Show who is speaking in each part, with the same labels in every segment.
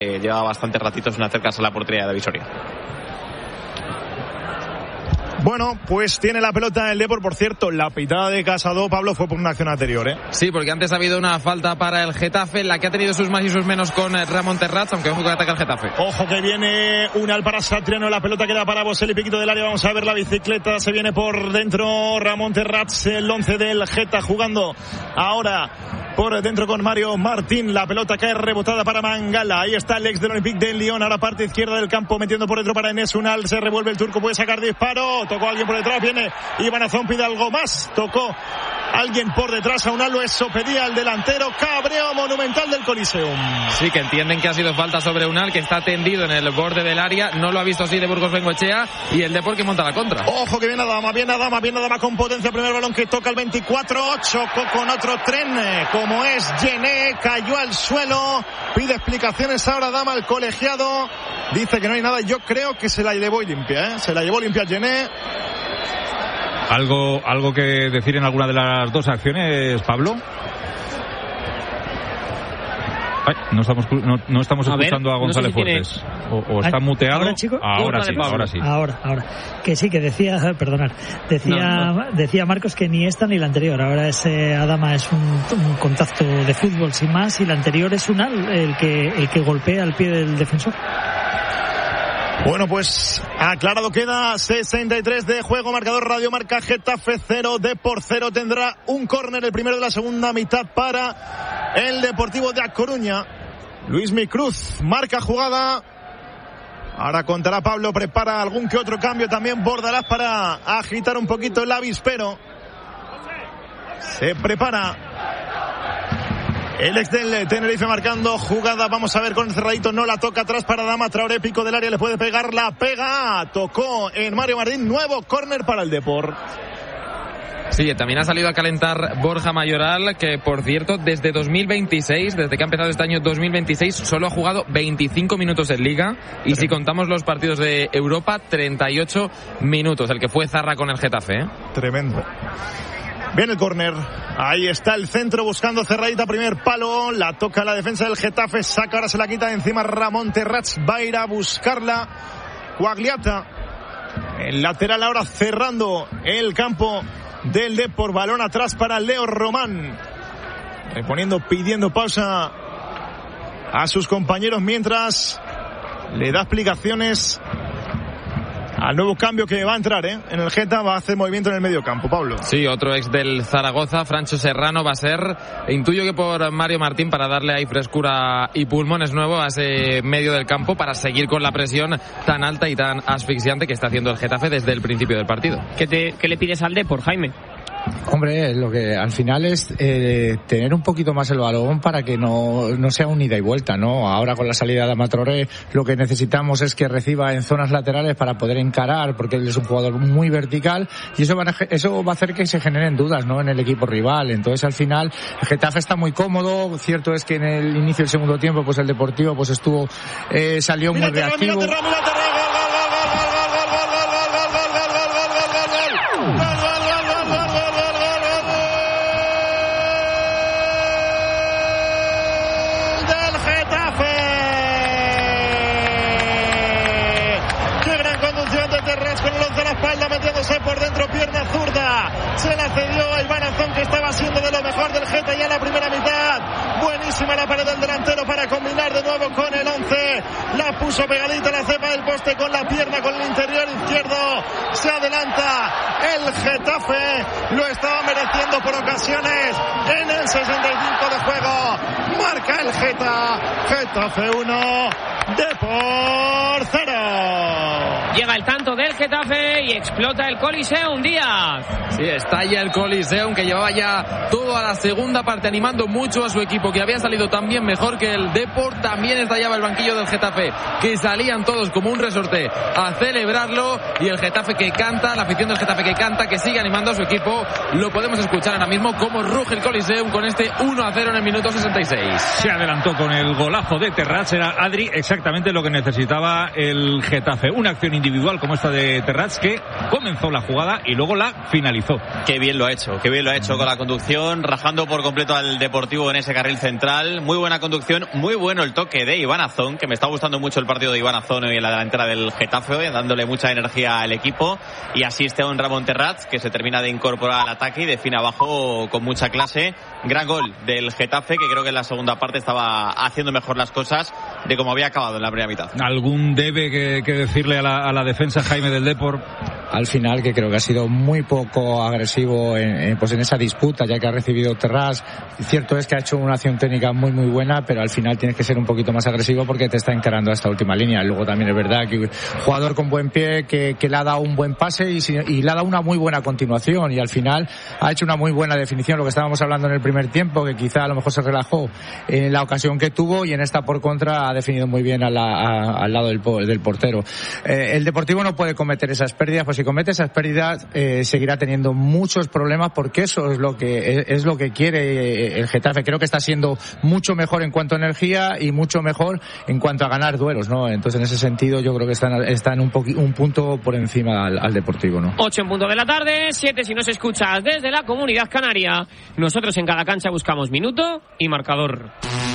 Speaker 1: lleva bastante ratitos sin acercarse a la portería de Visoria.
Speaker 2: Bueno, pues tiene la pelota el Depor. Por cierto, la pitada de Casado, Pablo, fue por una acción anterior, ¿eh?
Speaker 3: Sí, porque antes ha habido una falta para el Getafe, la que ha tenido sus más y sus menos con Ramón Terrats, aunque ojo que ataca el Getafe.
Speaker 2: Ojo que viene Unal para Satriano, la pelota queda para Boselli, piquito del área, vamos a ver la bicicleta, se viene por dentro Ramón Terrats, el 11 del Geta jugando ahora por dentro con Mario Martín, la pelota cae rebotada para Mangala, ahí está el ex del Olympique de Lyon, ahora parte izquierda del campo, metiendo por dentro para Enes Unal, se revuelve el turco, puede sacar disparo, tocó a alguien por detrás, viene Iván Azón, pide algo más, tocó alguien por detrás, a Unal, eso pedía el delantero, cabreo monumental del Coliseum.
Speaker 3: Sí, que entienden que ha sido falta sobre Unal, que está tendido en el borde del área, no lo ha visto así de Burgos Bengoechea, y el Depor que monta la contra.
Speaker 2: Ojo que viene Adama con potencia, primer balón que toca el 24-8, con otro tren, como es Gené, cayó al suelo, pide explicaciones ahora Adama, el colegiado, dice que no hay nada, yo creo que se la llevó limpia, se la llevó limpia Gené.
Speaker 4: ¿Algo que decir en alguna de las dos acciones, Pablo? Ay, no estamos escuchando a González Fuertes. O está muteado. Ahora sí.
Speaker 5: Ahora. Que sí, que decía, perdonad, decía Marcos que ni esta ni la anterior. Ahora ese Adama es un contacto de fútbol sin más, y la anterior es Unal el que golpea al pie del defensor.
Speaker 2: Bueno, pues aclarado queda, 63 de juego, marcador Radio Marca, Getafe 0, Depor 0, tendrá un córner, el primero de la segunda mitad para el Deportivo de A Coruña. Luismi Cruz marca jugada, ahora contará Pablo, prepara algún que otro cambio también Bordalás para agitar un poquito el avispero, se prepara el ex del Tenerife marcando jugada, vamos a ver con el cerradito, no la toca atrás para Adama Traoré, pico del área, le puede pegar, la pega, tocó en Mario Martín, nuevo córner para el Depor.
Speaker 3: Sí, también ha salido a calentar Borja Mayoral, que por cierto desde 2026, desde que ha empezado este año 2026, solo ha jugado 25 minutos en Liga, y si contamos los partidos de Europa, 38 minutos, el que fue Zarra con el Getafe.
Speaker 2: Tremendo. Viene el córner, ahí está el centro buscando cerradita, primer palo, la toca la defensa del Getafe, saca, ahora se la quita de encima Ramón Terrats, va a ir a buscarla Quagliata, el lateral ahora cerrando el campo del Depor, balón atrás para Leo Román, pidiendo pausa a sus compañeros mientras le da explicaciones al nuevo cambio que va a entrar en el Geta, va a hacer movimiento en el medio campo, Pablo.
Speaker 3: Sí, otro ex del Zaragoza, Francho Serrano, va a ser, intuyo que por Mario Martín, para darle ahí frescura y pulmones nuevo a ese medio del campo, para seguir con la presión tan alta y tan asfixiante que está haciendo el Getafe desde el principio del partido.
Speaker 6: ¿Qué le pides al Depor, Jaime?
Speaker 7: Hombre, lo que al final es tener un poquito más el balón para que no sea un ida y vuelta, ¿no? Ahora con la salida de Adama Traoré lo que necesitamos es que reciba en zonas laterales para poder encarar, porque él es un jugador muy vertical, y eso va a hacer que se generen dudas, ¿no?, en el equipo rival. Entonces al final el Getafe está muy cómodo, cierto es que en el inicio del segundo tiempo pues el Deportivo pues salió muy reactivo.
Speaker 2: Por dentro, pierna zurda, se la cedió a Iván Azón, que estaba siendo de lo mejor del Geta ya en la primera mitad. Buenísima la pared del delantero para combinar de nuevo con el 11, la puso pegadita la cepa del poste con la pierna, con el interior izquierdo, se adelanta el Getafe, lo estaba mereciendo por ocasiones en el 65 de juego, marca el Getafe 1, Depor 0.
Speaker 6: Llega el tanto del Getafe y explota el Coliseum, Díaz.
Speaker 3: Sí, estalla el Coliseum, que llevaba ya toda la segunda parte animando mucho a su equipo, que había salido también mejor que el Depor. También estallaba el banquillo del Getafe, que salían todos como un resorte a celebrarlo, y el Getafe que canta, la afición del Getafe que canta, que sigue animando a su equipo. Lo podemos escuchar ahora mismo como ruge el Coliseum con este 1-0 en el minuto 66.
Speaker 4: Se adelantó con el golazo de Terrats, era Adri exactamente lo que necesitaba el Getafe, una acción individual como esta de Terrats, que comenzó la jugada y luego la finalizó.
Speaker 1: Qué bien lo ha hecho con la conducción, rajando por completo al Deportivo en ese carril central. Muy buena conducción, muy bueno el toque de Iván Azón, que me está gustando mucho el partido de Iván Azón hoy en la delantera del Getafe, dándole mucha energía al equipo, y asiste a un Ramón Terrats que se termina de incorporar al ataque y define abajo con mucha clase. Gran gol del Getafe, que creo que en la segunda parte estaba haciendo mejor las cosas de como había acabado en la primera mitad.
Speaker 4: ¿Algún debe que decirle a la defensa, Jaime, del Depor?
Speaker 7: Al final, que creo que ha sido muy poco agresivo en esa disputa, ya que ha recibido Terrats. Cierto es que ha hecho una acción técnica muy muy buena, pero al final tienes que ser un poquito más agresivo porque te está encarando a esta última línea. Luego también es verdad que jugador con buen pie, que le ha dado un buen pase y le ha dado una muy buena continuación, y al final ha hecho una muy buena definición. Lo que estábamos hablando en el primer tiempo, que quizá a lo mejor se relajó en la ocasión que tuvo, y en esta por contra ha definido muy bien al lado del portero. El Deportivo no puede cometer esas pérdidas, pues si comete esas pérdidas seguirá teniendo muchos problemas, porque eso es lo que quiere el Getafe. Creo que está siendo mucho mejor en cuanto a energía y mucho mejor en cuanto a ganar duelos, ¿no? Entonces, en ese sentido, yo creo que están un punto por encima al Deportivo, ¿no?
Speaker 6: 8 en punto de la tarde, 7 si nos escuchas desde la Comunidad Canaria. Nosotros en cada cancha buscamos minuto y marcador.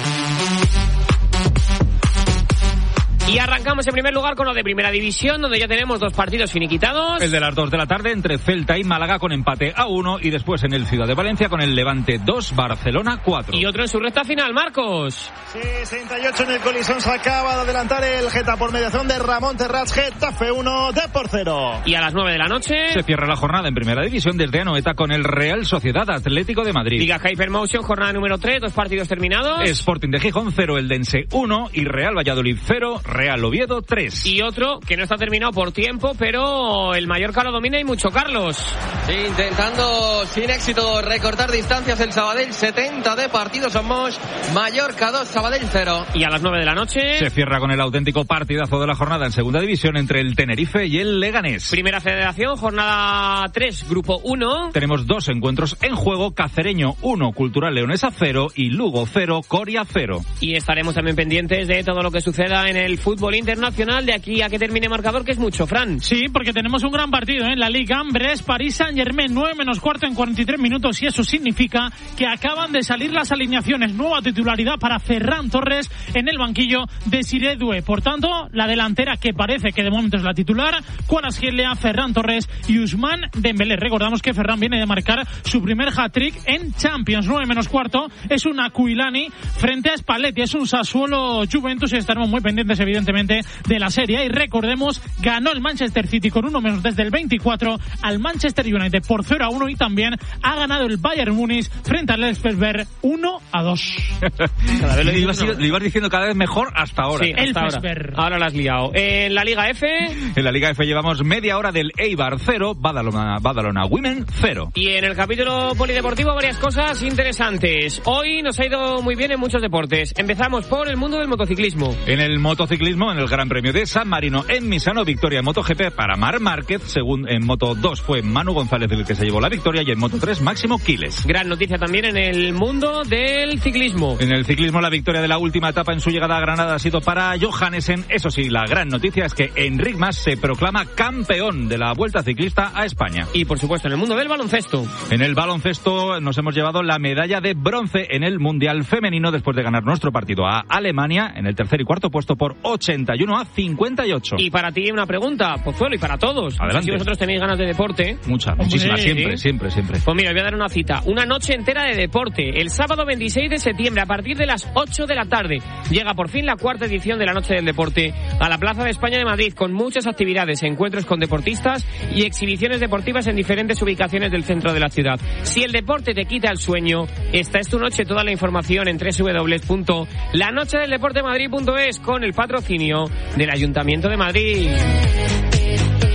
Speaker 6: Y arrancamos en primer lugar con lo de Primera División, donde ya tenemos 2 partidos finiquitados.
Speaker 4: El de las 2 de la tarde entre Celta y Málaga con empate a 1, y después en el Ciudad de Valencia con el Levante 2, Barcelona 4.
Speaker 6: Y otro en su recta final, Marcos.
Speaker 2: 68 en el Colisón, se acaba de adelantar el Getafe por mediación de Ramón Terrats. Getafe 1, Depor 0.
Speaker 6: Y a las 9 de la noche
Speaker 4: se cierra la jornada en Primera División desde Anoeta con el Real Sociedad Atlético de Madrid.
Speaker 6: Liga Hypermotion, jornada número 3, 2 partidos terminados.
Speaker 4: Sporting de Gijón 0, Eldense 1 y Real Valladolid 0, Real Oviedo 3.
Speaker 6: Y otro que no está terminado por tiempo, pero el Mallorca lo domina y mucho, Carlos.
Speaker 8: Sí, intentando sin éxito recortar distancias el Sabadell, 70 de partido somos, Mallorca 2, Sabadell 0.
Speaker 6: Y a las 9 de la noche
Speaker 4: se cierra con el auténtico partidazo de la jornada en Segunda División entre el Tenerife y el Leganés.
Speaker 6: Primera Federación, jornada 3, Grupo 1.
Speaker 4: Tenemos 2 encuentros en juego, Cacereño 1, Cultural Leonesa 0 y Lugo 0, Coria 0.
Speaker 6: Y estaremos también pendientes de todo lo que suceda en el fútbol internacional de aquí a que termine marcador, que es mucho, Fran.
Speaker 9: Sí, porque tenemos un gran partido en la Liga. Brest, París Saint-Germain, 9-15 en 43 minutos, y eso significa que acaban de salir las alineaciones. Nueva titularidad para Ferran Torres en el banquillo de Siré Doué. Por tanto, la delantera que parece que de momento es la titular, Kvaratskhelia, Ferran Torres y Ousmane Dembélé. Recordamos que Ferran viene de marcar su primer hat-trick en Champions. 9-15 es un Aquilani frente a Spalletti, es un Sassuolo Juventus, y estaremos muy pendientes evidentemente de la serie. Y recordemos, ganó el Manchester City con 1 desde el 24 al Manchester United por 0-1, y también ha ganado el Bayern Múnich frente al Elfsberg 1-2.
Speaker 4: Cada vez lo ibas diciendo cada vez mejor hasta ahora.
Speaker 6: Sí, Elfsberg. Ahora la has liado. En la Liga F.
Speaker 4: En la Liga F llevamos media hora del Eibar 0, Badalona Women 0.
Speaker 6: Y en el capítulo polideportivo varias cosas interesantes. Hoy nos ha ido muy bien en muchos deportes. Empezamos por el mundo del motociclismo.
Speaker 4: En el motociclismo, en el Gran Premio de San Marino en Misano, victoria en MotoGP para Marc Márquez. Según en Moto 2 fue Manu González el que se llevó la victoria, y en Moto 3 Máximo Quiles.
Speaker 6: Gran noticia también en el mundo del ciclismo.
Speaker 4: En el ciclismo, la victoria de la última etapa en su llegada a Granada ha sido para Johannesen. Eso sí, la gran noticia es que Enric Mas se proclama campeón de la Vuelta Ciclista a España.
Speaker 6: Y por supuesto en el mundo del baloncesto.
Speaker 4: En el baloncesto nos hemos llevado la medalla de bronce en el Mundial Femenino después de ganar nuestro partido a Alemania en el tercer y cuarto puesto por 81-58.
Speaker 6: Y para ti una pregunta, Pozuelo, y para todos.
Speaker 4: Adelante.
Speaker 6: Si vosotros tenéis ganas de deporte.
Speaker 4: Muchísimas, siempre.
Speaker 6: Pues mira, os voy a dar una cita. Una noche entera de deporte. El sábado 26 de septiembre, a partir de las 8 de la tarde, llega por fin la 4ª edición de la Noche del Deporte a la Plaza de España de Madrid, con muchas actividades, encuentros con deportistas y exhibiciones deportivas en diferentes ubicaciones del centro de la ciudad. Si el deporte te quita el sueño, esta es tu noche. Toda la información en www.lanochedeldeportemadrid.es, con el patrocinio del Ayuntamiento de Madrid.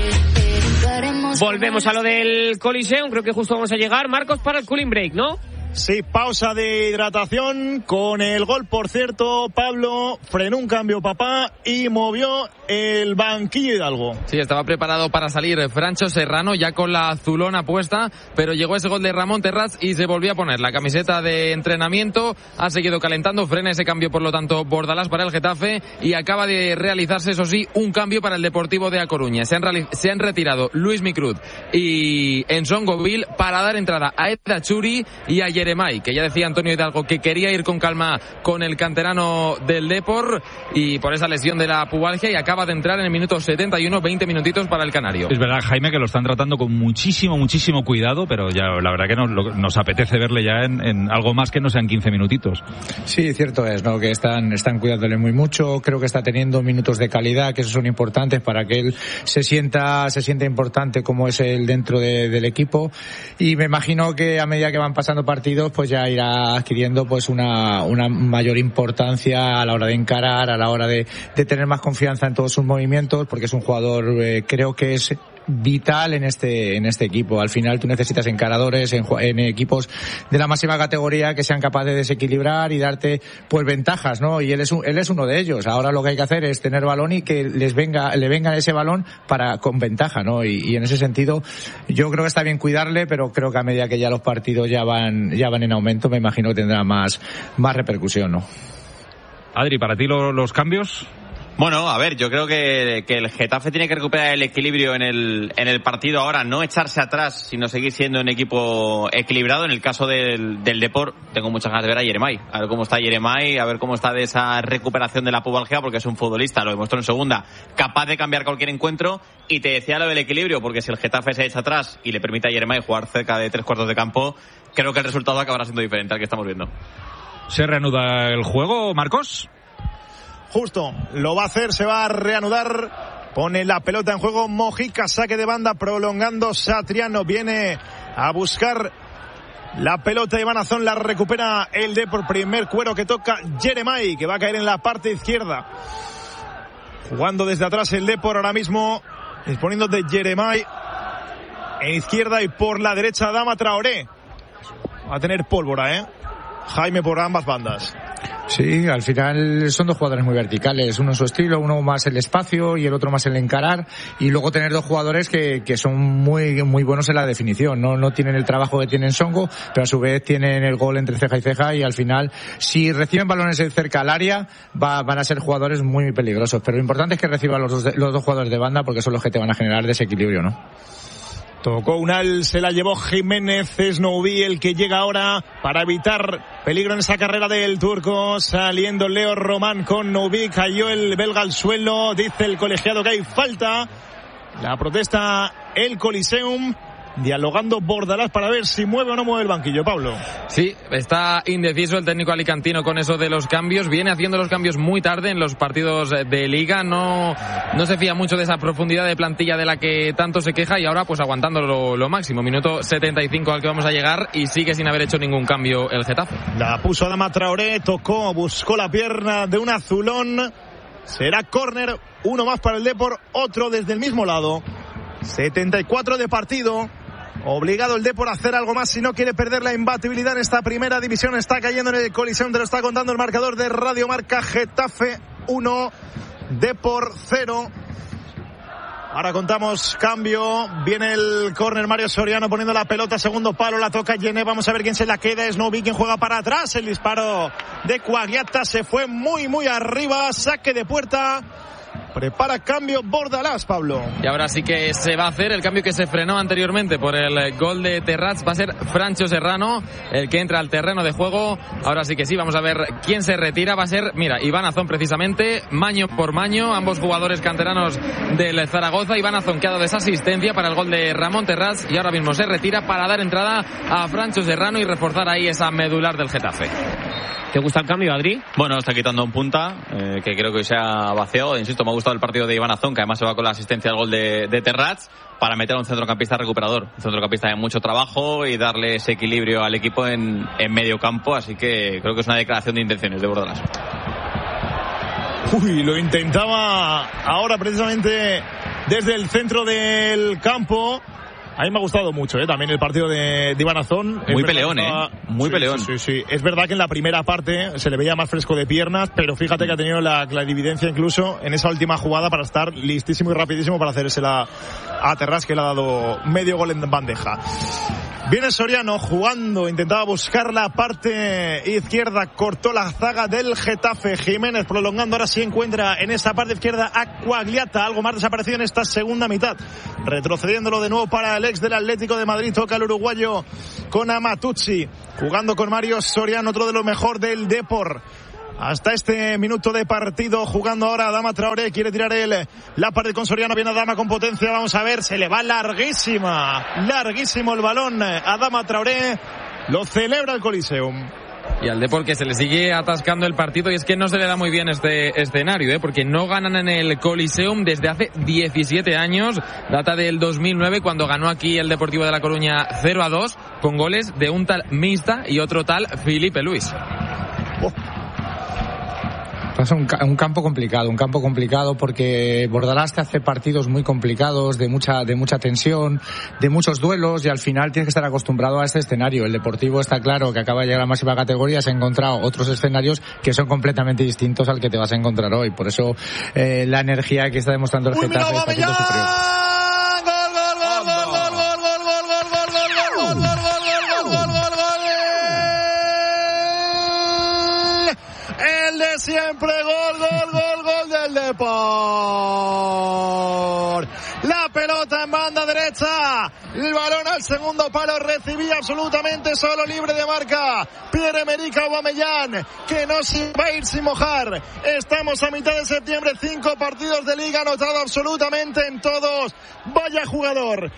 Speaker 6: Volvemos a lo del Coliseum, creo que justo vamos a llegar, Marcos, para el cooling break, ¿no?
Speaker 2: Sí, pausa de hidratación con el gol, por cierto. Pablo frenó un cambio papá y movió el banquillo Hidalgo.
Speaker 3: Sí, estaba preparado para salir Francho Serrano ya con la azulona puesta, pero llegó ese gol de Ramón Terrats y se volvió a poner la camiseta de entrenamiento. Ha seguido calentando, frena ese cambio por lo tanto Bordalás para el Getafe y acaba de realizarse, eso sí, un cambio para el Deportivo de A Coruña. Se han retirado Luis Micruz y Ensongoville para dar entrada a Eda Churi y a Yeremay, que ya decía Antonio Hidalgo que quería ir con calma con el canterano del Depor y por esa lesión de la pubalgia, y acaba de entrar en el minuto 71, 20 minutitos para el canario.
Speaker 4: Es verdad, Jaime, que lo están tratando con muchísimo cuidado, pero ya la verdad que nos apetece verle ya en algo más que no sean 15 minutitos.
Speaker 7: Sí, cierto es, ¿no? Que están cuidándole muy mucho. Creo que está teniendo minutos de calidad, que esos son importantes para que él se sienta importante como es él dentro del equipo, y me imagino que a medida que van pasando partidos pues ya irá adquiriendo pues una mayor importancia a la hora de encarar, a la hora de tener más confianza en todos sus movimientos, porque es un jugador creo que es vital en este equipo. Al final tú necesitas encaradores en equipos de la máxima categoría que sean capaces de desequilibrar y darte pues ventajas, ¿no? Y él es uno de ellos. Ahora lo que hay que hacer es tener balón y que le venga ese balón con ventaja, ¿no? Y en ese sentido yo creo que está bien cuidarle, pero creo que a medida que ya los partidos ya van en aumento, me imagino que tendrá más repercusión, ¿no?
Speaker 4: Adri, para ti los cambios.
Speaker 1: Bueno, a ver, yo creo que el Getafe tiene que recuperar el equilibrio en el partido ahora, no echarse atrás, sino seguir siendo un equipo equilibrado. En el caso del Depor, tengo muchas ganas de ver a Yeremay, a ver cómo está Yeremay, a ver cómo está de esa recuperación de la pubalgia, porque es un futbolista, lo demostró en segunda, capaz de cambiar cualquier encuentro. Y te decía lo del equilibrio, porque si el Getafe se echa atrás y le permite a Yeremay jugar cerca de 3/4 de campo, creo que el resultado acabará siendo diferente al que estamos viendo.
Speaker 4: ¿Se reanuda el juego, Marcos?
Speaker 2: Justo, lo va a hacer, se va a reanudar, pone la pelota en juego Mojica, saque de banda prolongando Satriano, viene a buscar la pelota de Iván Azón, la recupera el Depor, primer cuero que toca Yeremay, que va a caer en la parte izquierda, jugando desde atrás el Depor ahora mismo, disponiendo de Yeremay en izquierda y por la derecha Adama Traoré, va a tener pólvora, Jaime, por ambas bandas.
Speaker 7: Sí, al final son dos jugadores muy verticales, uno en su estilo, uno más el espacio y el otro más el encarar, y luego tener dos jugadores que son muy buenos en la definición, no tienen el trabajo que tienen Songo, pero a su vez tienen el gol entre ceja y ceja, y al final si reciben balones cerca al área van a ser jugadores muy peligrosos, pero lo importante es que reciban los dos jugadores de banda, porque son los que te van a generar desequilibrio, ¿no?
Speaker 2: Tocó Unal, se la llevó Jiménez, es Noubi el que llega ahora para evitar peligro en esa carrera del turco, saliendo Leo Román con Noubi, cayó el belga al suelo, dice el colegiado que hay falta, la protesta el Coliseum, dialogando Bordalás para ver si mueve o no mueve el banquillo, Pablo.
Speaker 3: Sí, está indeciso el técnico alicantino con eso de los cambios, viene haciendo los cambios muy tarde en los partidos de Liga, no se fía mucho de esa profundidad de plantilla de la que tanto se queja, y ahora pues aguantando lo máximo, minuto 75 al que vamos a llegar, y sigue sin haber hecho ningún cambio el Getafe.
Speaker 2: La puso Adama Traoré, tocó, buscó la pierna de un azulón, será córner, uno más para el Depor, otro desde el mismo lado, 74 de partido. Obligado el Depor a hacer algo más si no quiere perder la imbatibilidad en esta primera división. Está cayendo en el Coliseum, te lo está contando el marcador de Radio Marca. Getafe 1, Depor 0. Ahora contamos cambio, viene el córner, Mario Soriano poniendo la pelota, segundo palo, la toca Yené, vamos a ver quién se la queda, es Novi quien juega para atrás, el disparo de Cuagliata se fue muy arriba, saque de puerta. Prepara cambio Bordalás, Pablo.
Speaker 3: Y ahora sí que se va a hacer el cambio que se frenó anteriormente por el gol de Terrats. Va a ser Francho Serrano el que entra al terreno de juego. Ahora sí que sí, vamos a ver quién se retira. Va a ser, mira, Iván Azón precisamente, Maño por Maño, ambos jugadores canteranos del Zaragoza. Iván Azón que ha dado esa asistencia para el gol de Ramón Terrats y ahora mismo se retira para dar entrada a Francho Serrano y reforzar ahí esa medular del Getafe.
Speaker 6: ¿Te gusta el cambio, Adri?
Speaker 1: Bueno, está quitando un punta, que creo que se ha vaciado. Insisto, me ha gustado el partido de Iván Azón, que además se va con la asistencia al gol de Terrats, para meter a un centrocampista recuperador. Un centrocampista de mucho trabajo y darle ese equilibrio al equipo en medio campo. Así que creo que es una declaración de intenciones de Bordalás.
Speaker 2: Uy, lo intentaba ahora precisamente desde el centro del campo. A mí me ha gustado mucho, también el partido de Iván Azón.
Speaker 1: Muy peleón, muy peleón.
Speaker 2: Sí. Es verdad que en la primera parte se le veía más fresco de piernas, pero fíjate que ha tenido la clarividencia incluso en esa última jugada para estar listísimo y rapidísimo para hacérsela a Terrás, que le ha dado medio gol en bandeja. Viene Soriano jugando, intentaba buscar la parte izquierda, cortó la zaga del Getafe. Jiménez prolongando, ahora sí encuentra en esa parte izquierda a Quagliata, algo más desaparecido en esta segunda mitad. Retrocediéndolo de nuevo para el ex del Atlético de Madrid, toca el uruguayo con Amatuzzi, jugando con Mario Soriano, otro de lo mejor del Depor. Hasta este minuto de partido, jugando ahora Adama Traoré, quiere tirar la pared con Soriano, viene Adama con potencia, vamos a ver, se le va larguísimo el balón a Adama Traoré, lo celebra el Coliseum.
Speaker 3: Y al Depor que se le sigue atascando el partido, y es que no se le da muy bien este escenario, porque no ganan en el Coliseum desde hace 17 años, data del 2009 cuando ganó aquí el Deportivo de La Coruña 0-2 con goles de un tal Mista y otro tal Filipe Luis.
Speaker 7: Es un campo complicado porque Bordalás te hace partidos muy complicados, de mucha tensión, de muchos duelos, y al final tienes que estar acostumbrado a este escenario. El Deportivo está claro que acaba de llegar a la máxima categoría, se ha encontrado otros escenarios que son completamente distintos al que te vas a encontrar hoy. Por eso la energía que está demostrando el Getafe está siendo superior.
Speaker 2: Siempre gol del Depor. La pelota en banda derecha, el balón al segundo palo, recibía absolutamente solo, libre de marca Pierre-Emerick Aubameyang, que no se va a ir sin mojar. Estamos a mitad de septiembre, 5 partidos de liga, anotado absolutamente en todos. Vaya jugador,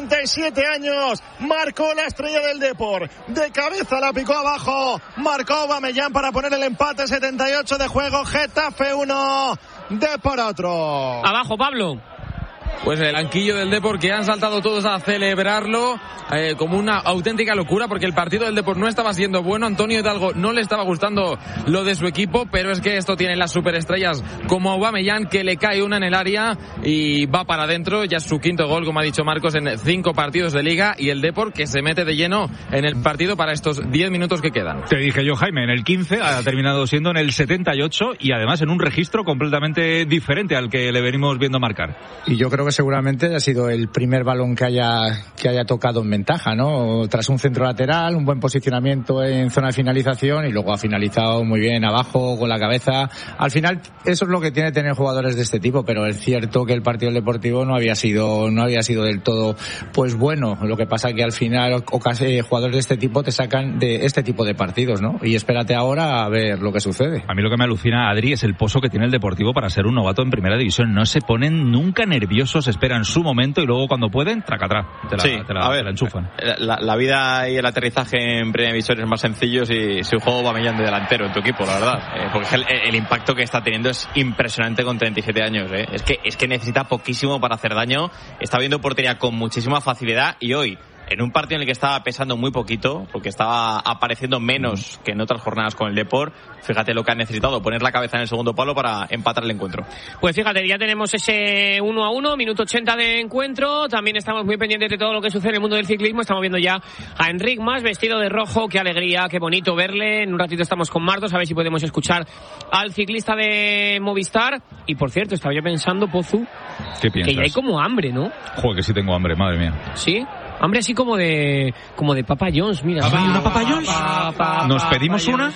Speaker 2: 37 años, marcó la estrella del Depor, de cabeza la picó abajo, marcó Aubameyang para poner el empate, 78 de juego, Getafe 1, Depor otro.
Speaker 6: Abajo, Pablo.
Speaker 3: Pues el banquillo del Depor, que han saltado todos a celebrarlo como una auténtica locura, porque el partido del Depor no estaba siendo bueno. Antonio Hidalgo no le estaba gustando lo de su equipo, pero es que esto tiene las superestrellas como Aubameyang, que le cae una en el área y va para adentro. Ya es su quinto gol, como ha dicho Marcos, en 5 partidos de liga, y el Depor que se mete de lleno en el partido para estos 10 minutos que quedan.
Speaker 4: Te dije yo, Jaime, en el 15 ha terminado siendo en el 78, y además en un registro completamente diferente al que le venimos viendo marcar.
Speaker 7: Y yo creo que seguramente ha sido el primer balón que haya tocado en ventaja, ¿no? Tras un centro lateral, un buen posicionamiento en zona de finalización, y luego ha finalizado muy bien abajo con la cabeza. Al final eso es lo que tiene tener jugadores de este tipo, pero es cierto que el partido del Deportivo no había sido del todo pues bueno. Lo que pasa que al final jugadores de este tipo te sacan de este tipo de partidos, ¿no? Y espérate ahora a ver lo que sucede.
Speaker 4: A mí lo que me alucina, Adri, es el pozo que tiene el Deportivo para ser un novato en primera división. No se ponen nunca nerviosos, esperan su momento y luego cuando pueden, tracatrá, te la enchufan.
Speaker 1: La vida y el aterrizaje en primera división es más sencillo si un juego va mellando de delantero en tu equipo, la verdad. Porque el impacto que está teniendo es impresionante con 37 años. Es que necesita poquísimo para hacer daño. Está viendo portería con muchísima facilidad, y hoy, en un partido en el que estaba pesando muy poquito, porque estaba apareciendo menos que en otras jornadas con el Depor, fíjate lo que ha necesitado, poner la cabeza en el segundo palo para empatar el encuentro.
Speaker 6: Pues fíjate, ya tenemos ese 1-1, minuto 80 de encuentro. También estamos muy pendientes de todo lo que sucede en el mundo del ciclismo. Estamos viendo ya a Enric Mas vestido de rojo. Qué alegría, qué bonito verle. En un ratito estamos con Martos, a ver si podemos escuchar al ciclista de Movistar. Y por cierto, estaba yo pensando, Pozu,
Speaker 4: ¿qué piensas?
Speaker 6: que ya hay como hambre, ¿no?
Speaker 4: Joder, que sí tengo hambre, madre mía.
Speaker 6: ¿Sí? Hambre así como de Papa John's, mira.
Speaker 4: ¿Una Papa John's? ¿Nos pedimos una?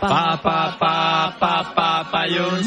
Speaker 6: Papa John's.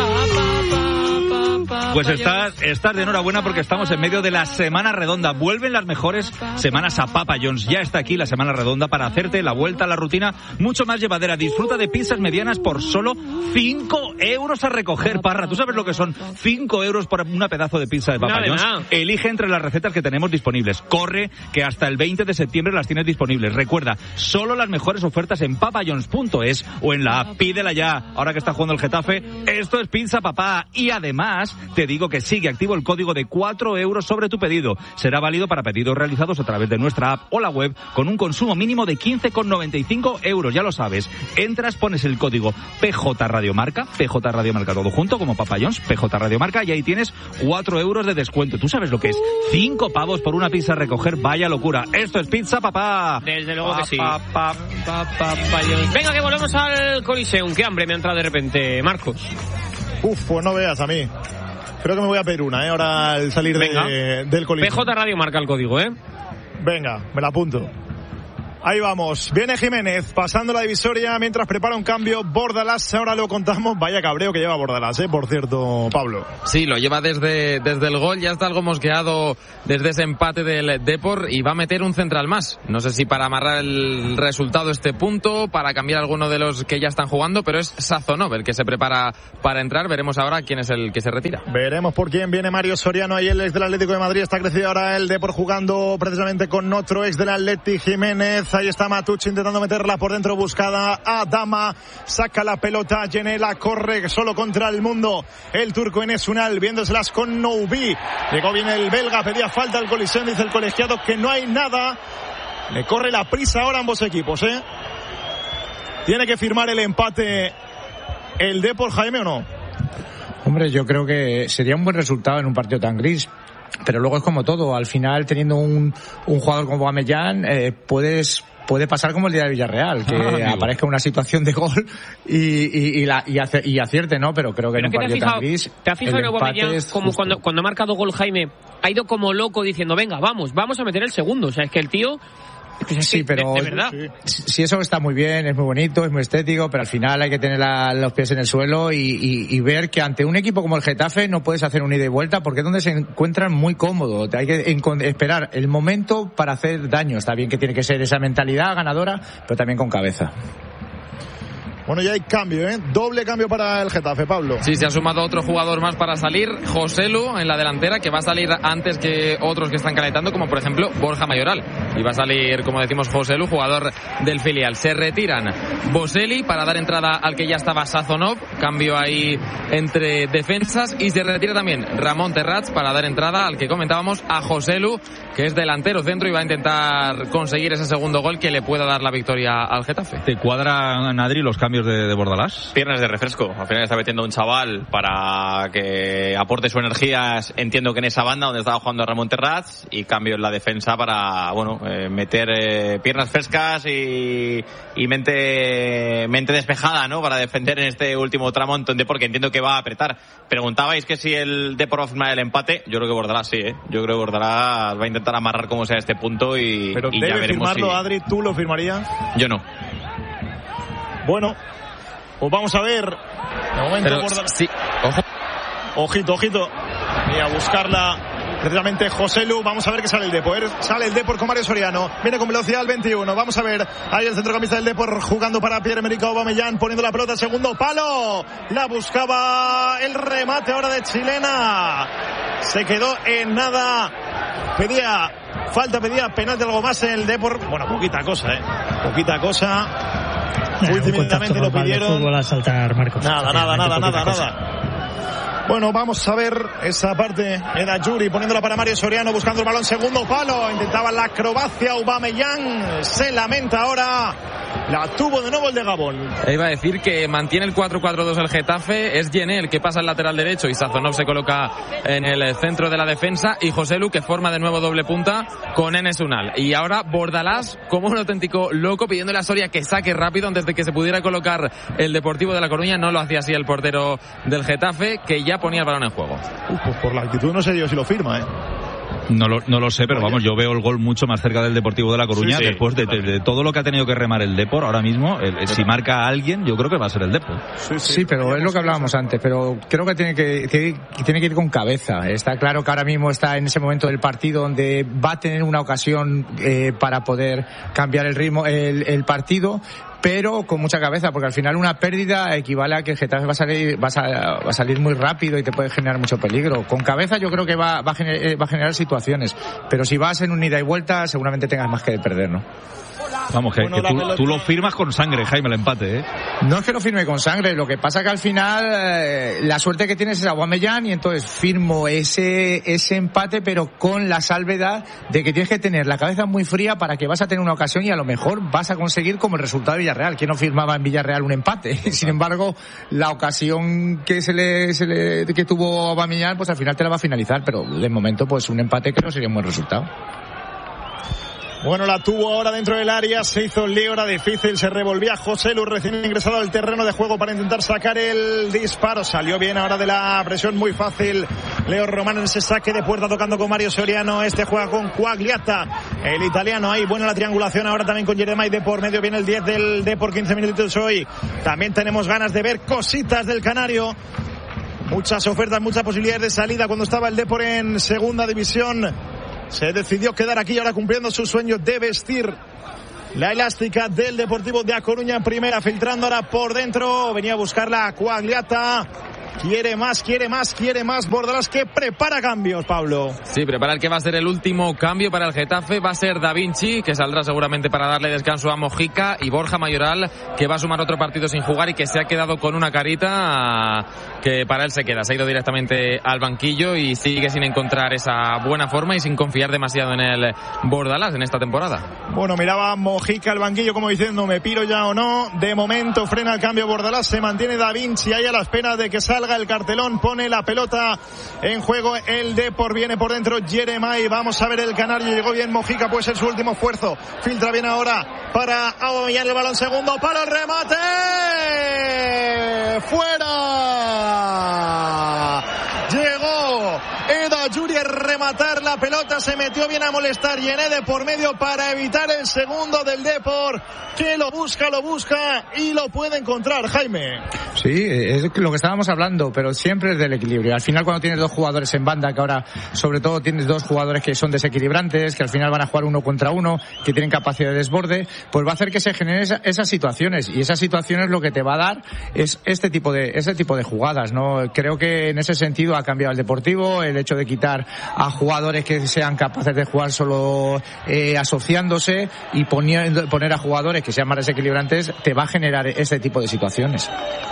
Speaker 4: Pues estás de enhorabuena, porque estamos en medio de la Semana Redonda. Vuelven las mejores semanas a Papa John's. Ya está aquí la Semana Redonda para hacerte la vuelta a la rutina mucho más llevadera. Disfruta de pizzas medianas por solo 5 euros a recoger, Parra. ¿Tú sabes lo que son 5 euros por una pedazo de pizza de Papa John's? Elige entre las recetas que tenemos disponibles. Corre, que hasta el 20 de septiembre las tienes disponibles. Recuerda, solo las mejores ofertas en papajohns.es o en la app. Pídela ya. Ahora que está jugando el Getafe, esto es pizza, papá. Y además Te digo que sigue activo el código de 4 euros sobre tu pedido. Será válido para pedidos realizados a través de nuestra app o la web con un consumo mínimo de 15,95 euros. Ya lo sabes. Entras, pones el código PJ Radio Marca todo junto como Papa John's, PJ Radio Marca, y ahí tienes 4 euros de descuento. ¿Tú sabes lo que es? 5 pavos por una pizza a recoger. Vaya locura. Esto es Pizza Papá.
Speaker 6: Desde luego que sí. Venga, que volvemos al Coliseum. Qué hambre me ha entrado de repente, Marcos.
Speaker 2: Pues no veas a mí. Creo que me voy a pedir una, ahora al salir del Coliseum.
Speaker 6: PJ Radio Marca el código,
Speaker 2: Venga, me la apunto. Ahí vamos, viene Jiménez pasando la divisoria mientras prepara un cambio Bordalás, ahora lo contamos. Vaya cabreo que lleva Bordalás, por cierto, Pablo.
Speaker 3: Sí, lo lleva desde el gol, ya está algo mosqueado desde ese empate del Depor y va a meter un central más. No sé si para amarrar el resultado este punto, para cambiar alguno de los que ya están jugando, pero es Sazonov el que se prepara para entrar. Veremos ahora quién es el que se retira.
Speaker 2: Veremos por quién viene Mario Soriano, ahí el ex del Atlético de Madrid, está crecido ahora el Depor jugando precisamente con otro ex del Atleti, Jiménez. Ahí está Matucci intentando meterla por dentro, buscada Adama, saca la pelota, Genela corre solo contra el mundo, el turco Enes Unal viéndoselas con Noubi, llegó bien el belga, pedía falta al Coliseum, dice el colegiado que no hay nada, le corre la prisa ahora a ambos equipos, tiene que firmar el empate el Depor, Jaime, ¿o no?
Speaker 7: Hombre, yo creo que sería un buen resultado en un partido tan gris. Pero luego es como todo, al final teniendo un jugador como Aubameyang, puede pasar como el día de Villarreal, que aparezca una situación de gol y acierte, ¿no? Pero creo que en un partido tan gris...
Speaker 6: ¿Te has fijado en Aubameyang como cuando ha marcado gol Jaime? Ha ido como loco diciendo, venga, vamos a meter el segundo. O sea, es que el tío...
Speaker 7: Sí, pero
Speaker 6: de verdad.
Speaker 7: Sí, eso está muy bien, es muy bonito, es muy estético, pero al final hay que tener los pies en el suelo y ver que ante un equipo como el Getafe no puedes hacer un ida y vuelta porque es donde se encuentran muy cómodos. Hay que esperar el momento para hacer daño. Está bien que tiene que ser esa mentalidad ganadora, pero también con cabeza.
Speaker 2: Bueno, ya hay cambio, doble cambio para el Getafe, Pablo.
Speaker 3: Sí, se ha sumado otro jugador más para salir, Joselu en la delantera, que va a salir antes que otros que están calentando, como por ejemplo Borja Mayoral. Y va a salir, como decimos, Joselu, jugador del filial. Se retiran Boselli para dar entrada al que ya estaba Sazonov, cambio ahí entre defensas, y se retira también Ramón Terrats para dar entrada al que comentábamos, a Joselu, que es delantero centro y va a intentar conseguir ese segundo gol que le pueda dar la victoria al Getafe.
Speaker 4: ¿Te cuadran, Adri, los cambios de Bordalás?
Speaker 1: Piernas de refresco. Al final está metiendo un chaval para que aporte su energía, entiendo que en esa banda donde estaba jugando Ramón Terrats, y cambio en la defensa para meter piernas frescas y mente despejada, ¿no? Para defender en este último tramo, porque entiendo que va a apretar. Preguntabais que si el Depor va a firmar el empate. Yo creo que Bordalás sí, Yo creo que Bordalás va a intentar amarrar como sea este punto y
Speaker 2: debe
Speaker 1: ya veremos
Speaker 2: firmarlo, Adri, ¿tú lo firmarías?
Speaker 1: Yo no.
Speaker 2: Bueno, pues vamos a ver. De momento Bordalás.
Speaker 3: Sí, ojo.
Speaker 2: Ojito. Y a buscarla precisamente Joselu. Vamos a ver qué sale el Depor. Sale el Depor con Mario Soriano. Viene con velocidad al 21. Vamos a ver. Ahí el centrocampista del Depor jugando para Pierre-Emerick Aubameyang, poniendo la pelota, segundo palo. La buscaba el remate ahora de Chilena. Se quedó en nada. Pedía penalti, algo más en el Depor. Bueno, poquita cosa, Poquita cosa. Últimamente lo pidieron.
Speaker 5: Fútbol a saltar, Marcos.
Speaker 2: Nada. Bueno, vamos a ver esa parte. Era Yuri poniéndola para Mario Soriano, buscando el balón, segundo palo. Intentaba la acrobacia Aubameyang. Se lamenta ahora. La tuvo de nuevo el de Gabón.
Speaker 3: Iba a decir que mantiene el 4-4-2 el Getafe. Es Gené el que pasa al lateral derecho y Sazonov se coloca en el centro de la defensa. Y Joselu que forma de nuevo doble punta con Enes Unal. Y ahora Bordalás como un auténtico loco pidiéndole a Soria que saque rápido antes de que se pudiera colocar el Deportivo de La Coruña. No lo hacía así el portero del Getafe, que ya ponía el balón en juego.
Speaker 2: Pues por la actitud no sé yo si lo firma,
Speaker 4: No lo sé, pero vamos, yo veo el gol mucho más cerca del Deportivo de La Coruña, sí, después de todo lo que ha tenido que remar el Depor ahora mismo. Si marca a alguien, yo creo que va a ser el Depor.
Speaker 7: Sí, pero es lo que hablábamos antes, pero creo que tiene que ir con cabeza. Está claro que ahora mismo está en ese momento del partido donde va a tener una ocasión para poder cambiar el ritmo, el partido. pero con mucha cabeza, porque al final una pérdida equivale a que el Getafe va a salir muy rápido y te puede generar mucho peligro. Con cabeza yo creo que va a generar situaciones, pero si vas en un ida y vuelta seguramente tengas más que perder, ¿no?
Speaker 4: Vamos, que tú lo firmas con sangre, Jaime, el empate, ¿eh?
Speaker 7: No es que lo firme con sangre, lo que pasa que al final la suerte que tienes es Aubameyang y entonces firmo ese empate, pero con la salvedad de que tienes que tener la cabeza muy fría para que vas a tener una ocasión y a lo mejor vas a conseguir como el resultado de Villarreal. ¿Quién no firmaba en Villarreal un empate? Sin embargo, la ocasión que que tuvo Aubameyang, pues al final te la va a finalizar, pero de momento pues un empate creo sería un buen resultado.
Speaker 2: Bueno, la tuvo ahora dentro del área, se hizo el lío, era difícil, se revolvía Joselu recién ingresado al terreno de juego para intentar sacar el disparo, salió bien ahora de la presión, muy fácil Leo Romano en ese saque de puerta tocando con Mario Soriano, juega con Quagliata, el italiano ahí, buena la triangulación ahora también con Jeremai de por medio, viene el 10 del Depor, 15 minutitos hoy, también tenemos ganas de ver cositas del canario. Muchas ofertas, muchas posibilidades de salida cuando estaba el Depor en segunda división. Se decidió quedar aquí ahora cumpliendo su sueño de vestir la elástica del Deportivo de A Coruña en primera, filtrando ahora por dentro. Venía a buscarla a Quagliata. Quiere más Bordalás, que prepara cambios, Pablo.
Speaker 3: Sí, prepara el que va a ser el último cambio para el Getafe. Va a ser Da Vinci, que saldrá seguramente para darle descanso a Mojica, y Borja Mayoral, que va a sumar otro partido sin jugar y que se ha quedado con una carita que para él se queda. Se ha ido directamente al banquillo y sigue sin encontrar esa buena forma y sin confiar demasiado en el Bordalás en esta temporada.
Speaker 2: Bueno, miraba Mojica al banquillo como diciendo, ¿me piro ya o no? De momento frena el cambio Bordalás, se mantiene Da Vinci ahí a la espera de que salga el cartelón, pone la pelota en juego el Depor, viene por dentro Jeremai, vamos a ver el canario, llegó bien Mojica, puede ser su último esfuerzo, filtra bien ahora para Aubameyang, el balón segundo para el remate, fuera, llegó Eda Yuri a rematar la pelota, se metió bien a molestar Yené de por medio para evitar el segundo del Depor, que lo busca y lo puede encontrar, Jaime.
Speaker 7: Sí, es lo que estábamos hablando, pero siempre es del equilibrio. Al final cuando tienes dos jugadores en banda, que ahora sobre todo tienes dos jugadores que son desequilibrantes, que al final van a jugar uno contra uno, que tienen capacidad de desborde, pues va a hacer que se generen esas situaciones, y esas situaciones lo que te va a dar es ese tipo de jugadas, ¿no? Creo que en ese sentido ha cambiado el Deportivo, el hecho de quitar a jugadores que sean capaces de jugar solo asociándose y poner a jugadores que sean más desequilibrantes, te va a generar ese tipo de situaciones.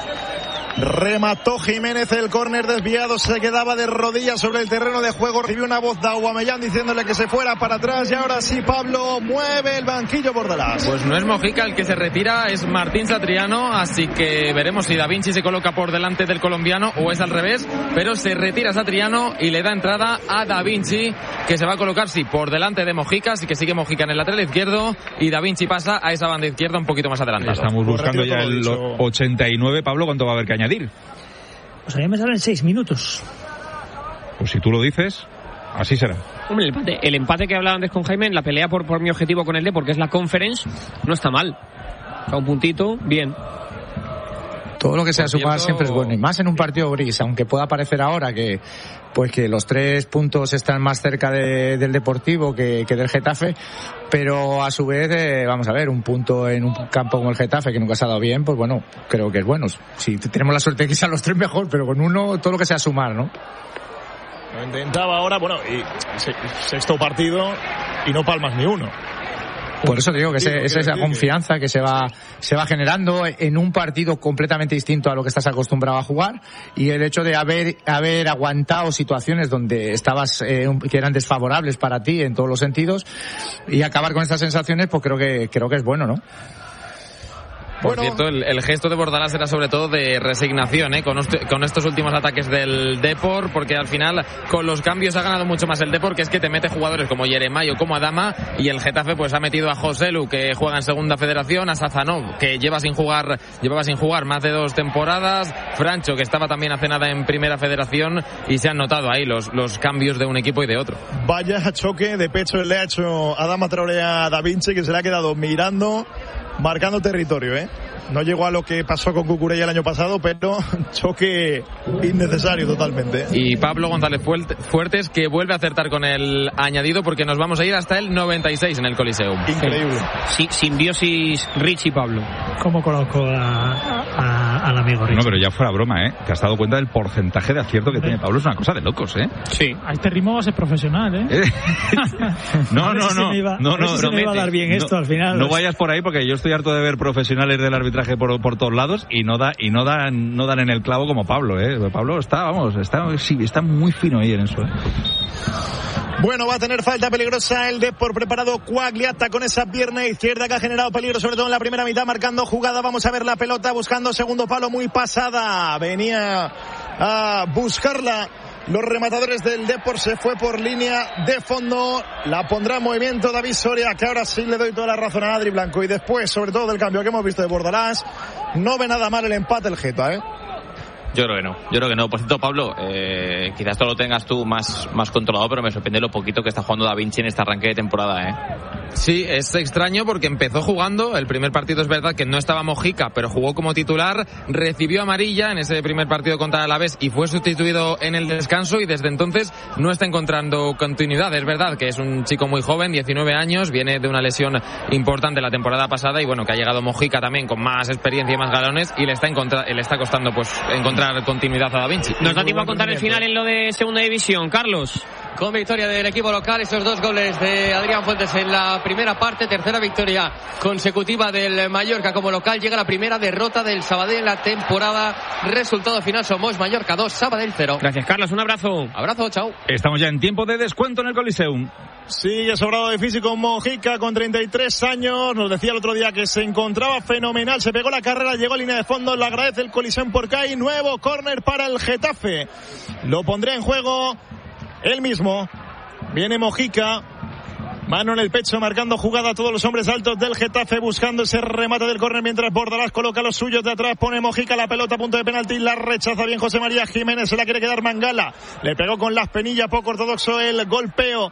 Speaker 2: Remató Jiménez el córner desviado, se quedaba de rodillas sobre el terreno de juego, recibió una voz de Aubameyang diciéndole que se fuera para atrás, y ahora sí Pablo mueve el banquillo Bordalás.
Speaker 3: Pues no es Mojica el que se retira, es Martín Satriano, así que veremos si Da Vinci se coloca por delante del colombiano o es al revés, pero se retira Satriano y le da entrada a Da Vinci, que se va a colocar sí por delante de Mojica, así que sigue Mojica en el lateral izquierdo y Da Vinci pasa a esa banda izquierda un poquito más adelantado.
Speaker 4: Estamos buscando ya el 89, Pablo, ¿cuánto va a haber que añadir?
Speaker 5: Pues a mí me salen 6 minutos.
Speaker 4: Pues si tú lo dices, así será.
Speaker 6: Hombre, el empate que hablaba antes con Jaime, en la pelea por mi objetivo con el D, porque es la Conference, no está mal. O sea, un puntito, bien.
Speaker 7: Todo lo que sea sumar siempre es bueno, y más en un partido gris, aunque pueda parecer ahora que los 3 puntos están más cerca del Deportivo que del Getafe, pero a su vez, vamos a ver, un punto en un campo como el Getafe, que nunca se ha dado bien, pues bueno, creo que es bueno. Si tenemos la suerte de que sean los 3 mejor, pero con uno, todo lo que sea sumar, ¿no?
Speaker 2: Lo intentaba ahora, bueno, y sexto partido y no palmas ni uno.
Speaker 7: Por eso te digo que es esa confianza que se va generando en un partido completamente distinto a lo que estás acostumbrado a jugar, y el hecho de haber aguantado situaciones donde estabas que eran desfavorables para ti en todos los sentidos, y acabar con estas sensaciones, pues creo que es bueno, ¿no?
Speaker 3: Por cierto, el gesto de Bordalás era sobre todo de resignación, con estos últimos ataques del Depor, porque al final con los cambios ha ganado mucho más el Depor, que es que te mete jugadores como Jeremai o como Adama, y el Getafe pues ha metido a Joselu, que juega en segunda federación, a Sazanov, que llevaba sin jugar más de 2 temporadas, Francho, que estaba también hace nada en primera federación, y se han notado ahí los cambios de un equipo y de otro.
Speaker 2: Vaya choque de pecho le ha hecho Adama Traoré a Da Vinci, que se le ha quedado mirando, marcando territorio, No llegó a lo que pasó con Cucurella el año pasado, pero choque innecesario totalmente.
Speaker 3: Y Pablo González Fuertes, que vuelve a acertar con el añadido, porque nos vamos a ir hasta el 96 en el Coliseum.
Speaker 2: Increíble.
Speaker 6: Sí, simbiosis Richie Pablo.
Speaker 5: ¿Cómo conozco al amigo Richie?
Speaker 4: No, pero ya fuera broma, ¿Te has dado cuenta del porcentaje de acierto que tiene Pablo? Es una cosa de locos,
Speaker 6: Sí.
Speaker 9: A este ritmo va a ser profesional,
Speaker 4: No.
Speaker 5: No me va a dar bien esto al final.
Speaker 4: No vayas por ahí, porque yo estoy harto de ver profesionales del arbitraje por todos lados y no dan en el clavo como Pablo, Pablo está muy fino ahí en eso,
Speaker 2: Bueno, va a tener falta peligrosa el Depor, preparado Quagliata con esa pierna izquierda que ha generado peligro, sobre todo en la primera mitad, marcando jugada. Vamos a ver la pelota, buscando segundo palo, muy pasada. Venía a buscarla. Los rematadores del Depor, se fue por línea de fondo. La pondrá en movimiento David Soria, que ahora sí le doy toda la razón a Adri Blanco. Y después, sobre todo del cambio que hemos visto de Bordalás, no ve nada mal el empate el Geta,
Speaker 1: Yo creo que no. Por cierto, Pablo, quizás esto lo tengas tú más controlado, pero me sorprende lo poquito que está jugando Da Vinci en este arranque de temporada,
Speaker 3: Sí, es extraño porque empezó jugando. El primer partido es verdad que no estaba Mojica, pero jugó como titular, recibió amarilla en ese primer partido contra el Alavés y fue sustituido en el descanso, y desde entonces no está encontrando continuidad. Es verdad que es un chico muy joven, 19 años, viene de una lesión importante la temporada pasada, y bueno, que ha llegado Mojica también con más experiencia y más galones, y le está costando pues encontrar continuidad a Da Vinci.
Speaker 6: Nos da tiempo a contar el final en lo de segunda división, Carlos.
Speaker 8: Con victoria del equipo local, esos 2 goles de Adrián Fuentes en la primera parte, tercera victoria consecutiva del Mallorca como local, llega la primera derrota del Sabadell en la temporada. Resultado final: Somos Mallorca 2, Sabadell 0.
Speaker 6: Gracias, Carlos, un abrazo.
Speaker 8: Abrazo, chao.
Speaker 4: Estamos ya en tiempo de descuento en el Coliseum.
Speaker 2: Sigue sobrado de físico Mojica con 33 años. Nos decía el otro día que se encontraba fenomenal. Se pegó la carrera, llegó a línea de fondo. Le agradece el Coliseum porque hay nuevo córner para el Getafe. Lo pondrá en juego él mismo. Viene Mojica. Mano en el pecho, marcando jugada a todos los hombres altos del Getafe, buscando ese remate del córner, mientras Bordalás coloca los suyos de atrás, pone Mojica la pelota a punto de penalti, la rechaza bien José María Jiménez, se la quiere quedar Mangala, le pegó con las penillas, poco ortodoxo el golpeo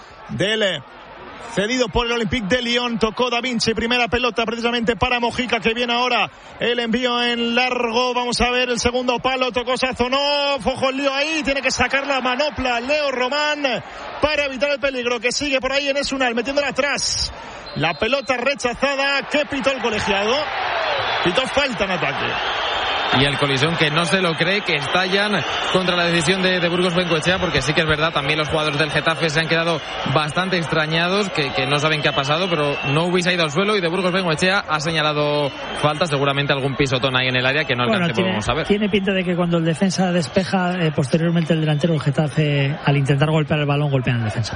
Speaker 2: del cedido por el Olympique de Lyon. Tocó Da Vinci, primera pelota precisamente para Mojica, que viene ahora el envío en largo. Vamos a ver el segundo palo, tocó Sazonov, ojo el lío ahí, tiene que sacar la manopla Leo Román para evitar el peligro, que sigue por ahí en Esunal, metiéndola atrás. La pelota rechazada. ¿Qué pitó el colegiado? Pitó falta en ataque.
Speaker 3: Y el Coliseum, que no se lo cree, que estallan contra la decisión de Burgos Bengoechea, porque sí que es verdad, también los jugadores del Getafe se han quedado bastante extrañados, que no saben qué ha pasado, pero no hubiese ido al suelo, y de Burgos Bengoechea ha señalado falta, seguramente algún pisotón ahí en el área que no alcancemos a ver.
Speaker 5: Tiene pinta de que cuando el defensa despeja, posteriormente el delantero del Getafe, al intentar golpear el balón, golpea al defensa.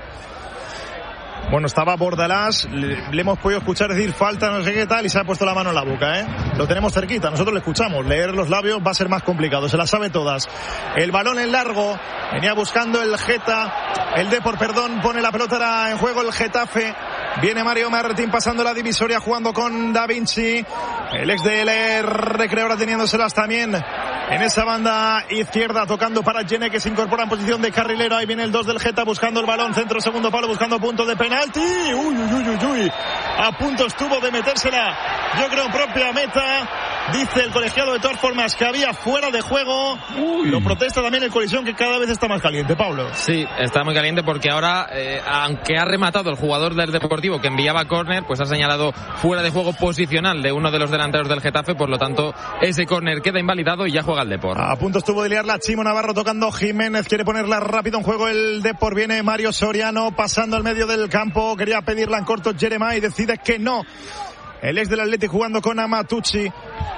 Speaker 2: Bueno, estaba Bordalás, le hemos podido escuchar decir falta, no sé qué tal, y se ha puesto la mano en la boca, Lo tenemos cerquita, nosotros le escuchamos. Leer los labios va a ser más complicado, se las sabe todas. El balón en largo, venía buscando el Depor, pone la pelota en juego el Getafe. Viene Mario Martín pasando la divisoria, jugando con Da Vinci. El ex del Recreo ahora teniéndoselas también en esa banda izquierda, tocando para Gene, que se incorpora en posición de carrilero. Ahí viene el 2 del Geta buscando el balón, centro, segundo palo, buscando punto de penalti. Uy. A punto estuvo de metérsela, yo creo, propia meta. Dice el colegiado de todas formas que había fuera de juego. Lo protesta también el Coliseum, que cada vez está más caliente, Pablo.
Speaker 3: Sí, está muy caliente porque ahora, aunque ha rematado el jugador del Deportivo que enviaba córner, pues ha señalado fuera de juego posicional de uno de los delanteros del Getafe, por lo tanto ese córner queda invalidado y ya juega el Depor.
Speaker 2: A punto estuvo de liarla Chimo Navarro, tocando Jiménez, quiere ponerla rápido en juego el Depor. Viene Mario Soriano pasando al medio del campo, quería pedirla en corto Jeremai, decide que no. El ex del Atleti jugando con Amatucci.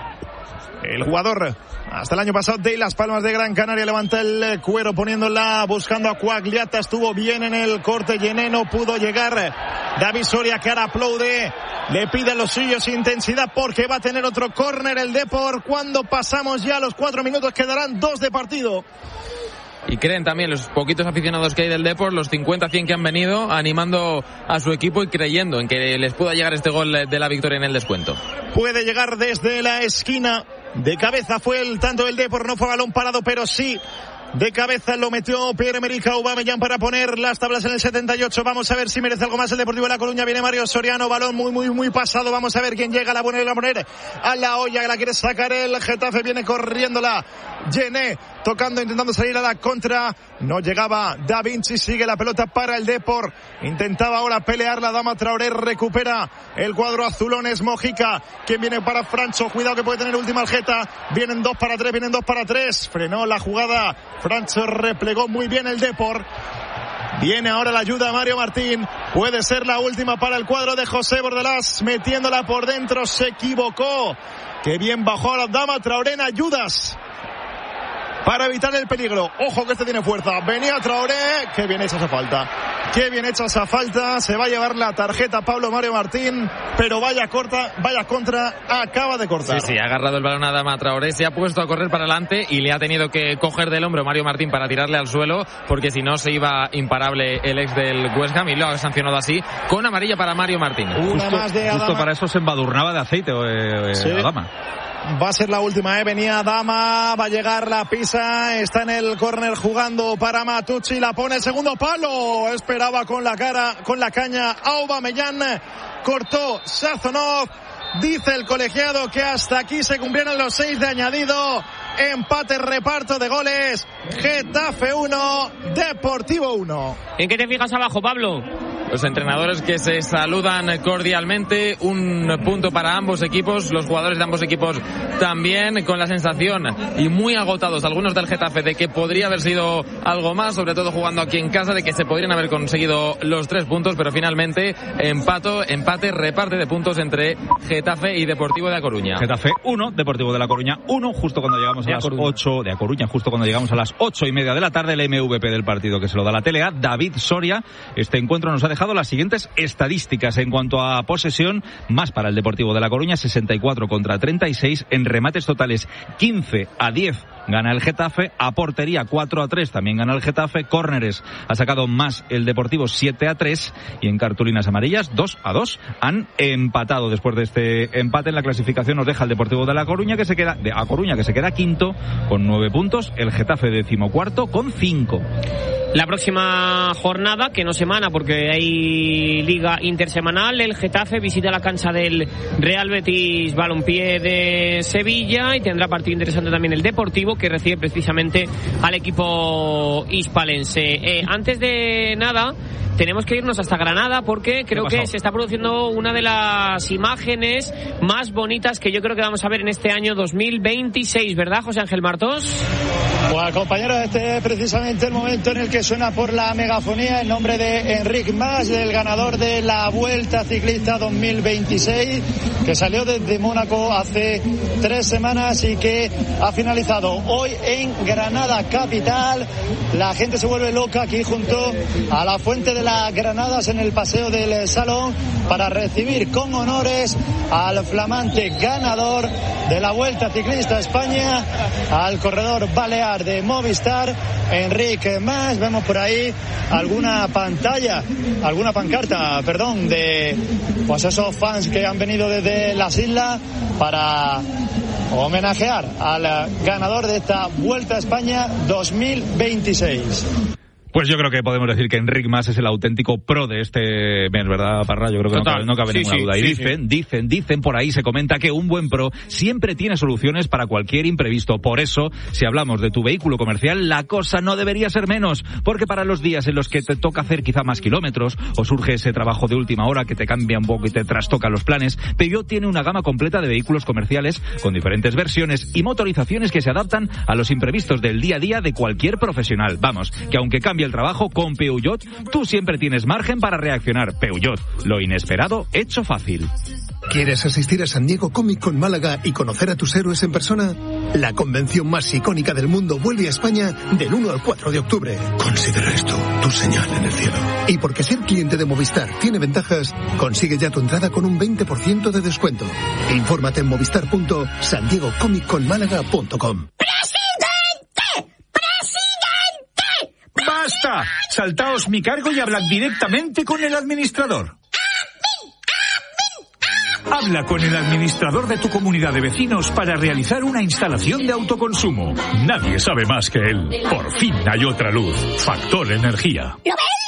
Speaker 2: El jugador hasta el año pasado de Las Palmas de Gran Canaria, levanta el cuero poniéndola, buscando a Quagliata, estuvo bien en el corte, Llené, no pudo llegar. David Soria, que ahora aplaude, le pide a los suyos intensidad porque va a tener otro córner el Depor. Cuando pasamos ya los 4 minutos, quedarán 2 de partido.
Speaker 3: Y creen también los poquitos aficionados que hay del Depor, los 50-100 que han venido, animando a su equipo y creyendo en que les pueda llegar este gol de la victoria en el descuento.
Speaker 2: Puede llegar desde la esquina. De cabeza fue el tanto del Depor, no fue balón parado, pero sí De cabeza lo metió Pierre-Emerick Aubameyang para poner las tablas en el 78. Vamos a ver si merece algo más el Deportivo de La Coruña. Viene Mario Soriano, balón muy pasado. Vamos a ver quién llega, la buena y la poner a la olla, que la quiere sacar el Getafe. Viene corriendo la Gené, tocando, intentando salir a la contra. No llegaba Da Vinci, sigue la pelota para el Depor. Intentaba ahora pelear la Adama Traoré, recupera el cuadro azulones. Mojica, quien viene para Francho. Cuidado que puede tener última el Geta. Vienen 2 para 3. Frenó la jugada. Francho replegó muy bien el Depor. Viene ahora la ayuda a Mario Martín. Puede ser la última para el cuadro de José Bordalás. Metiéndola por dentro. Se equivocó. Qué bien bajó a la Adama Traoré en ayudas para evitar el peligro. Ojo que este tiene fuerza. Venía Traoré. Qué bien hecha esa falta. Qué bien hecha esa falta. Se va a llevar la tarjeta Pablo Mario Martín. Pero vaya contra. Acaba de cortar.
Speaker 3: Sí, ha agarrado el balón a Adama Traoré. Se ha puesto a correr para adelante y le ha tenido que coger del hombro Mario Martín para tirarle al suelo, porque si no se iba imparable el ex del West Ham, y lo ha sancionado así con amarilla para Mario Martín.
Speaker 4: Justo para eso se embadurnaba de aceite sí. Adama.
Speaker 2: Va a ser la última, venía Adama, va a llegar, la pisa, está en el córner jugando para Matucci, la pone el segundo palo, esperaba con la caña Aubameyang, cortó Sazonov. Dice el colegiado que hasta aquí se cumplieron los 6 de añadido. Empate, reparto de goles. Getafe 1, Deportivo 1.
Speaker 6: ¿En qué te fijas abajo, Pablo?
Speaker 3: Los entrenadores que se saludan cordialmente, un punto para ambos equipos, los jugadores de ambos equipos también con la sensación, y muy agotados algunos del Getafe, de que podría haber sido algo más, sobre todo jugando aquí en casa, de que se podrían haber conseguido los 3 puntos, pero finalmente empate, reparte de puntos entre Getafe y Deportivo de La Coruña.
Speaker 4: Getafe 1, Deportivo de La Coruña 1, justo cuando llegamos a las 8 de A Coruña, justo cuando llegamos a las 8:30 de la tarde, el MVP del partido que se lo da la Telea, David Soria. Este encuentro nos ha dejado las siguientes estadísticas en cuanto a posesión: más para el Deportivo de La Coruña, 64 contra 36, en remates totales 15-10 gana el Getafe, a portería 4-3 también gana el Getafe, córneres ha sacado más el Deportivo 7-3, y en cartulinas amarillas 2-2 han empatado. Después de este empate en la clasificación nos deja el Deportivo de La Coruña, que se queda quinto con 9 puntos, el Getafe 14º con 5.
Speaker 6: La próxima jornada, que no semana porque hay liga intersemanal, el Getafe visita la cancha del Real Betis Balompié de Sevilla, y tendrá partido interesante también el Deportivo, que recibe precisamente al equipo hispalense. Antes de nada, tenemos que irnos hasta Granada, porque creo que se está produciendo una de las imágenes más bonitas que yo creo que vamos a ver en este año 2026, ¿verdad, José Ángel Martos?
Speaker 10: Pues, compañeros, este es precisamente el momento en el que suena por la megafonía el nombre de Enric Mas, el ganador de la Vuelta Ciclista 2026, que salió desde Mónaco hace 3 semanas y que ha finalizado hoy en Granada capital. La gente se vuelve loca aquí junto a la Fuente de las Granadas en el Paseo del Salón para recibir con honores al flamante ganador de la Vuelta Ciclista España, al corredor balear de Movistar, Enric Mas. Vemos por ahí alguna pancarta, de pues esos fans que han venido desde las islas para homenajear al ganador de esta Vuelta a España 2026.
Speaker 4: Pues yo creo que podemos decir que Enric Mas es el auténtico pro de este mes, ¿verdad, Parra? Yo creo que no cabe ninguna duda. Y dicen por ahí, se comenta que un buen pro siempre tiene soluciones para cualquier imprevisto. Por eso, si hablamos de tu vehículo comercial, la cosa no debería ser menos, porque para los días en los que te toca hacer quizá más kilómetros, o surge ese trabajo de última hora que te cambia un poco y te trastoca los planes, Peugeot tiene una gama completa de vehículos comerciales con diferentes versiones y motorizaciones que se adaptan a los imprevistos del día a día de cualquier profesional. Vamos, que aunque cambie el trabajo, con Peugeot tú siempre tienes margen para reaccionar. Peugeot, lo inesperado hecho fácil.
Speaker 11: ¿Quieres asistir a San Diego Comic Con Málaga y conocer a tus héroes en persona? La convención más icónica del mundo vuelve a España del 1 al 4 de octubre. Considera esto tu señal en el cielo. Y porque ser cliente de Movistar tiene ventajas, consigue ya tu entrada con un 20% de descuento. Infórmate en movistar.sandiegocomicconmálaga.com.
Speaker 12: ¡Basta! Saltaos mi cargo y hablad directamente con el administrador. Habla con el administrador de tu comunidad de vecinos para realizar una instalación de autoconsumo. Nadie sabe más que él. Por fin hay otra luz. Factor Energía.
Speaker 13: ¿Lo ves?